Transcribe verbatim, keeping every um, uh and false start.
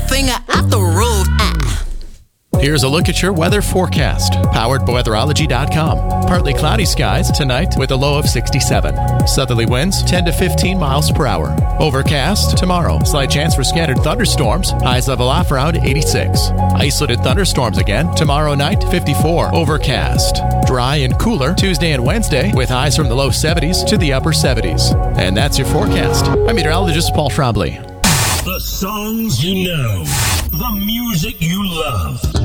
finger at the roof. Ah. Here's a look at your weather forecast, powered by weatherology dot com. Partly cloudy skies tonight with a low of sixty-seven. Southerly winds ten to fifteen miles per hour. Overcast tomorrow. Slight chance for scattered thunderstorms. Highs level off around eighty-six. Isolated thunderstorms again tomorrow night, fifty-four. Overcast. Dry and cooler Tuesday and Wednesday with highs from the low seventies to the upper seventies. And that's your forecast. I'm meteorologist Paul Trombley. The songs you know. The music you love.